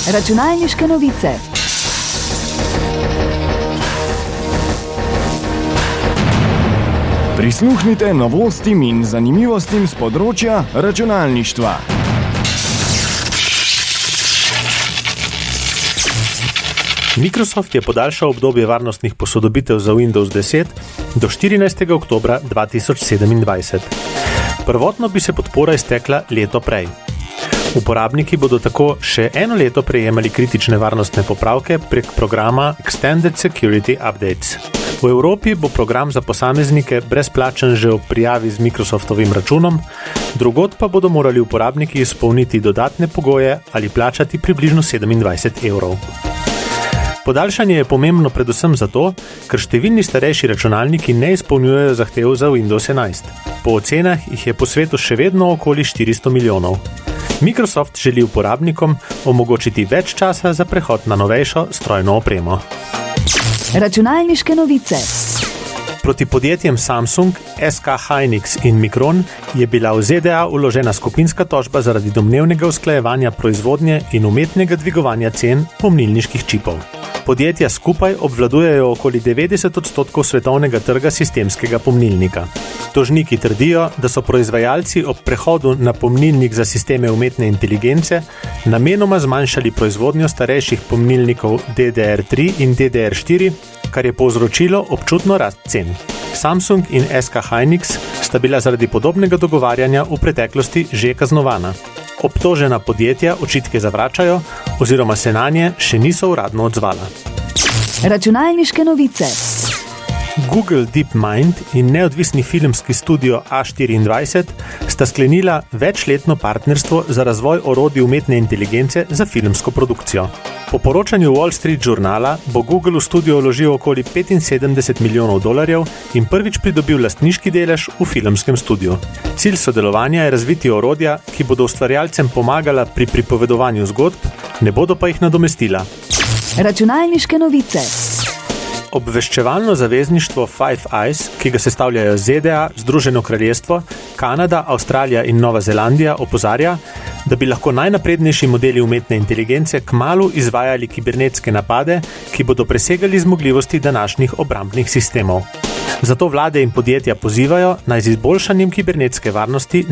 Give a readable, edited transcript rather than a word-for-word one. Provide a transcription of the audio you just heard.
Računalniške novice. Prisluhnite novostim in zanimivostim z področja računalništva. Microsoft je podaljšal obdobje varnostnih posodobitev za Windows 10 do 14. oktobra 2027. Prvotno bi se podpora iztekla leto prej. Uporabniki bodo tako še eno leto prejemali kritične varnostne popravke prek programa Extended Security Updates. V Evropi bo program za posameznike brezplačen že ob prijavi z Microsoftovim računom, drugod pa bodo morali uporabniki izpolniti dodatne pogoje ali plačati približno 27 evrov. Podaljšanje je pomembno predvsem zato, ker številni starejši računalniki ne izpolnjujejo zahtev za Windows 11. Po ocenah jih je po svetu še vedno okoli 400 milijonov. Microsoft želi uporabnikom omogočiti več časa za prehod na novejšo strojno opremo. Računalniške novice. Proti podjetjem Samsung, SK Hynix in Micron je bila v ZDA vložena skupinska tožba zaradi domnevnega usklajevanja proizvodnje in umetnega dvigovanja cen pomnilniških čipov. Podjetja skupaj obvladujejo okoli 90% svetovnega trga sistemskega pomnilnika. Tožniki trdijo, da so proizvajalci ob prehodu na pomnilnik za sisteme umetne inteligence namenoma zmanjšali proizvodnjo starejših pomnilnikov DDR3 in DDR4, kar je povzročilo občutno rast cen. Samsung in SK Hynix sta bila zaradi podobnega dogovarjanja v preteklosti že kaznovana. Obtožena podjetja očitke zavračajo oziroma se nanje še niso uradno odzvala. Računalniške novice. Google DeepMind in neodvisni filmski studio A24 sta sklenila večletno partnerstvo za razvoj orodij umetne inteligence za filmsko produkcijo. Po poročanju Wall Street Journala bo Google v studio vložil okoli $75 milijonov in prvič pridobil lastniški delež v filmskem studiu. Cilj sodelovanja je razviti orodja, ki bodo ustvarjalcem pomagala pri pripovedovanju zgodb, ne bodo pa jih nadomestila. Računalniške novice. Obveščevalno zavezništvo Five Eyes, ki ga sestavljajo ZDA, Združeno kraljestvo, Kanada, Avstralija in Nova Zelandija, opozarja, da bi lahko najnaprednejši modeli umetne inteligence kmalu izvajali kibernetske napade, ki bodo presegali zmogljivosti današnjih obrambnih sistemov. Zato vlade in podjetja pozivajo, naj z izboljšanjem kibernetske varnosti